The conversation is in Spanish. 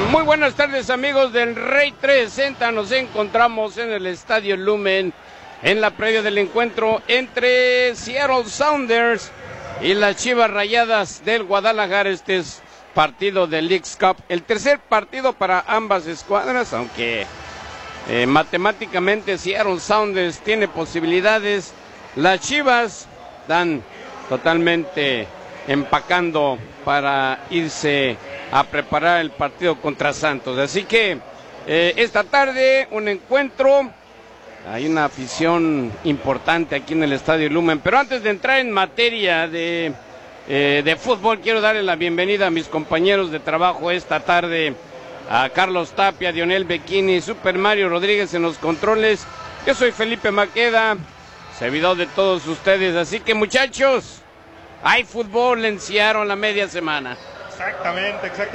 Muy buenas tardes, amigos del Rey 360. Nos encontramos en el Estadio Lumen en la previa del encuentro entre Seattle Sounders y las Chivas Rayadas del Guadalajara. Este es partido de Leagues Cup, el tercer partido para ambas escuadras, aunque matemáticamente Seattle Sounders tiene posibilidades. Las Chivas están totalmente empacando para irse a preparar el partido contra Santos. Así que esta tarde un encuentro, hay una afición importante aquí en el Estadio Lumen. Pero antes de entrar en materia de fútbol, quiero darle la bienvenida a mis compañeros de trabajo esta tarde, a Carlos Tapia, Dionel Becchini, Super Mario Rodríguez en los controles. Yo soy Felipe Maqueda, servidor de todos ustedes. Así que, muchachos, hay fútbol en Seattle la media semana. Exactamente.